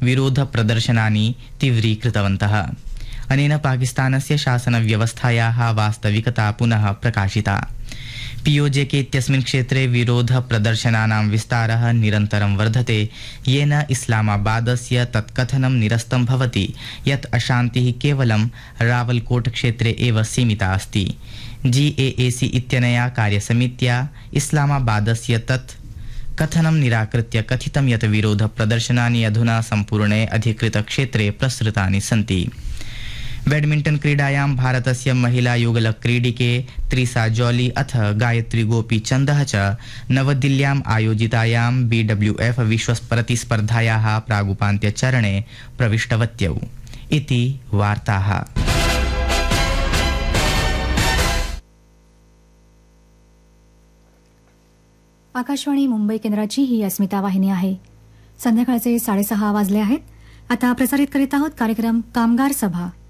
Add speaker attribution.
Speaker 1: विरोधप्रदर्शनानि तीव्रीकृतवन्तः। अनेन पाकिस्तानस्य शासनव्यवस्थायाः वास्तविकता पुनः प्रकाशिता। पीओजेके इत्यस्मिन् क्षेत्रे विरोधप्रदर्शनानां विस्तारः निरन्तरं वर्धते, येन इस्लामाबादस्य तत्कथनं निरस्तं भवति यत् अशान्तिः केवलं रावलकोट क्षेत्रे एव सीमिता अस्ति। GAAC इत्यनया कार्यसमित्या इस्लामाबादस्य तत् कथनं निराकृत्य कथितं यत् विरोधप्रदर्शनानि अधुना सम्पूर्णे अधिकृतक्षेत्रे प्रसृतानि सन्ति। बैडमिंटन क्रीडायां भारतस्य महिला युगलक्रीडिके त्रिसा जॉली अथ गायत्री गोपीचन्दः च नवदिल्ल्याम् आयोजितायां BWF विश्वप्रतिस्पर्धायाः प्रागुपान्त्यचरणे प्रविष्टवत्यौ। इति वार्ताः।
Speaker 2: आकाशवाणी मुंबई केंद्राची ही अस्मिता वाहिनी आहे। संध्याकाळचे 6:30 वाजले आहेत। आता प्रसारित करीत आहोत कार्यक्रम कामगार सभा।